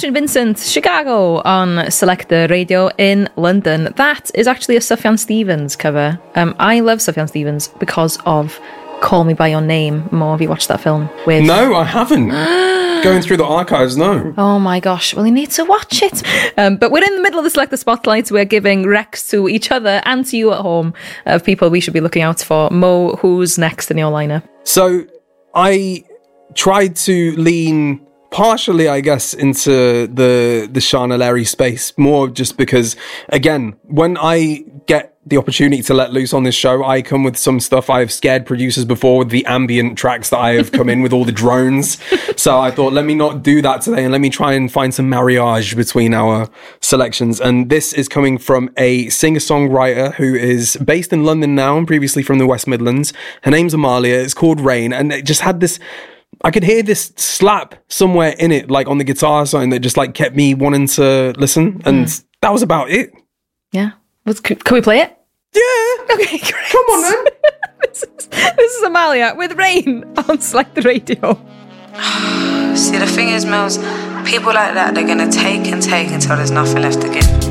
Katrin Vincent, Chicago on Selector Radio in London. That is actually a Sufjan Stevens cover. I love Sufjan Stevens because of Call Me By Your Name. Mo, have you watched that film? No, I haven't. Going through the archives, no. Oh my gosh, well, you need to watch it. But we're in the middle of the Selector Spotlight. We're giving recs to each other and to you at home of people we should be looking out for. Mo, who's next in your lineup? So I tried to lean partially, I guess, into the Shauna Larry space, more just because, again, when I get the opportunity to let loose on this show, I come with some stuff. I have scared producers before with the ambient tracks that I have come in with all the drones. So I thought, let me not do that today and let me try and find some marriage between our selections. And this is coming from a singer-songwriter who is based in London now and previously from the West Midlands. Her name's Amalia. It's called Rain. And it just had this... I could hear this slap somewhere in it, like on the guitar or something that just like kept me wanting to listen. And that was about it. Yeah. Can we play it? Yeah. Okay, great. Come on, then. This is Amalia with Rain on Select the Radio. See, the thing is, Mills, people like that, they're going to take and take until there's nothing left to give.